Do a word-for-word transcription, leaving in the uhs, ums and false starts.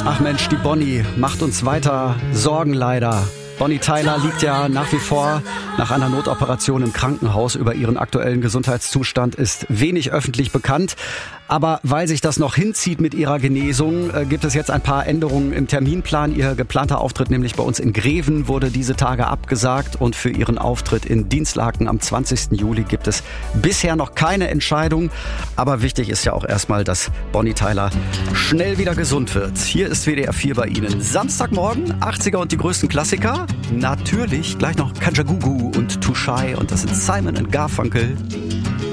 Ach Mensch, die Bonnie macht uns weiter Sorgen leider. Bonnie Tyler liegt ja nach wie vor nach einer Notoperation im Krankenhaus. Über ihren aktuellen Gesundheitszustand ist wenig öffentlich bekannt. Aber weil sich das noch hinzieht mit ihrer Genesung, äh, gibt es jetzt ein paar Änderungen im Terminplan. Ihr geplanter Auftritt, nämlich bei uns in Greven, wurde diese Tage abgesagt. Und für ihren Auftritt in Dinslaken am zwanzigsten Juli gibt es bisher noch keine Entscheidung. Aber wichtig ist ja auch erstmal, dass Bonnie Tyler schnell wieder gesund wird. Hier ist W D R vier bei Ihnen. Samstagmorgen, achtziger und die größten Klassiker. Natürlich gleich noch Kajagoogoo und Too Shy. Und das sind Simon and Garfunkel.